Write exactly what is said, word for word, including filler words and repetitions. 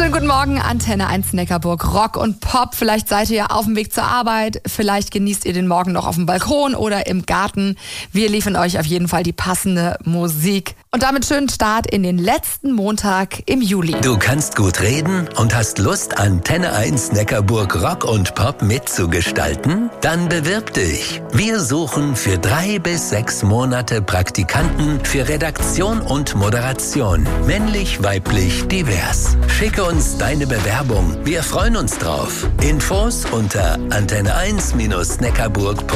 Schönen guten Morgen, Antenne eins Neckarburg, Rock und Pop. Vielleicht seid ihr ja auf dem Weg zur Arbeit, vielleicht genießt ihr den Morgen noch auf dem Balkon oder im Garten. Wir liefern euch auf jeden Fall die passende Musik. Und damit schönen Start in den letzten Montag im Juli. Du kannst gut reden und hast Lust, Antenne eins Neckarburg Rock und Pop mitzugestalten? Dann bewirb dich. Wir suchen für drei bis sechs Monate Praktikanten für Redaktion und Moderation. Männlich, weiblich, divers. Schicke uns deine Bewerbung. Wir freuen uns drauf. Infos unter antenne eins Neckarburg.